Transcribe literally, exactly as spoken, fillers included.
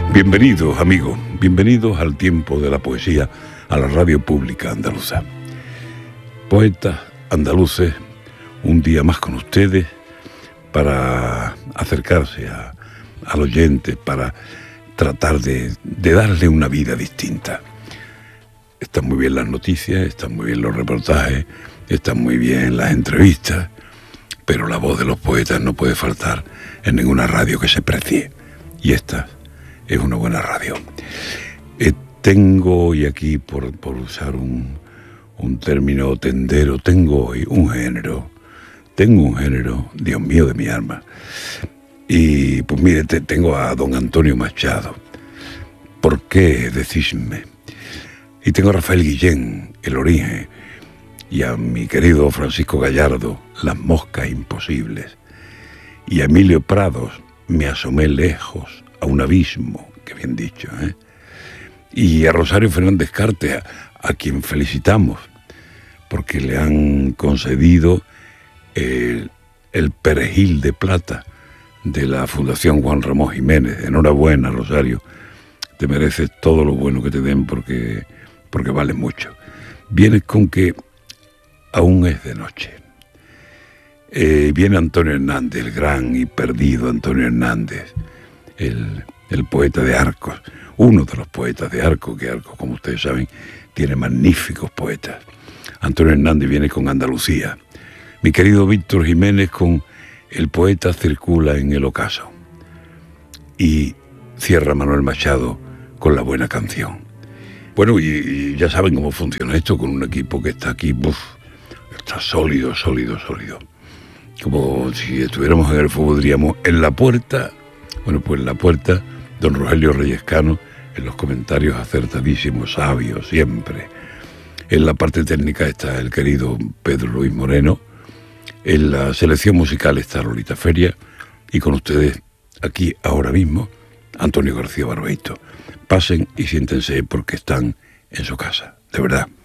Bienvenidos, amigos, bienvenidos al tiempo de la poesía, a la radio pública andaluza. Poetas andaluces, un día más con ustedes para acercarse a, al oyente, para tratar de, de darle una vida distinta. Están muy bien las noticias, están muy bien los reportajes, están muy bien las entrevistas, pero la voz de los poetas no puede faltar en ninguna radio que se precie. Y esta es una buena radio. Eh, tengo hoy aquí, por, por usar un, un término tendero, tengo hoy un género, tengo un género, Dios mío de mi alma. Y pues mire, te, tengo a don Antonio Machado. ¿Por qué decísme? Y tengo a Rafael Guillén, El Origen, y a mi querido Francisco Gallardo, Las Moscas Imposibles. Y a Emilio Prados, Me asomé lejos a un abismo, que bien dicho, ¿eh? Y a Rosario Fernández Carte, a, a quien felicitamos, porque le han concedido el, el perejil de plata de la Fundación Juan Ramón Jiménez. Enhorabuena, Rosario, te mereces todo lo bueno que te den porque, porque vale mucho. Vienes con que aún es de noche. Eh, viene Antonio Hernández, el gran y perdido Antonio Hernández, el, el poeta de Arcos, uno de los poetas de Arcos, que Arcos, como ustedes saben, tiene magníficos poetas. Antonio Hernández viene con Andalucía. Mi querido Víctor Jiménez con El poeta circula en el ocaso. Y cierra Manuel Machado con La buena canción. Bueno, y, y ya saben cómo funciona esto con un equipo que está aquí, uf, está sólido, sólido, sólido. Como si estuviéramos en el fútbol, diríamos, en la puerta. Bueno, pues en la puerta, don Rogelio Reyescano, en los comentarios acertadísimos, sabios, siempre. En la parte técnica está el querido Pedro Luis Moreno. En la selección musical está Lolita Feria. Y con ustedes, aquí, ahora mismo, Antonio García Barbeito. Pasen y siéntense porque están en su casa, de verdad.